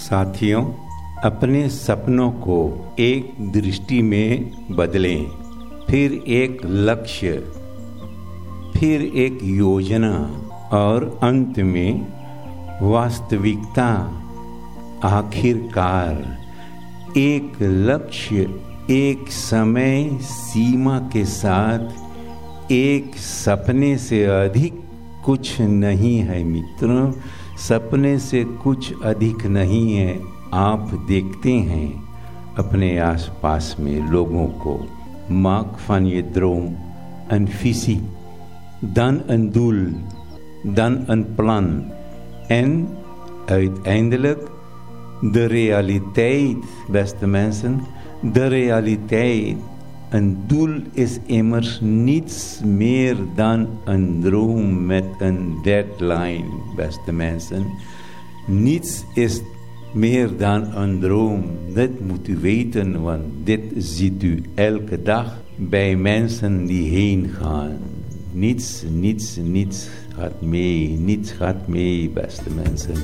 साथियों, अपने सपनों को एक दृष्टि में बदलें, फिर एक लक्ष्य, फिर एक योजना और अंत में वास्तविकता। आखिरकार एक लक्ष्य, एक समय सीमा के साथ एक सपने से अधिक कुछ नहीं है मित्रों। सपने से कुछ अधिक नहीं है। आप देखते हैं अपने आसपास में लोगों को, maak van je droom een visie, dan een doel, dan een plan en uiteindelijk de realiteit, beste mensen, de realiteit. Een doel is immers niets meer dan een droom met een deadline, beste mensen. Niets is meer dan een droom. Dit moet u weten, want dit ziet u elke dag bij mensen die heen gaan. Niets gaat mee, niets gaat mee, beste mensen.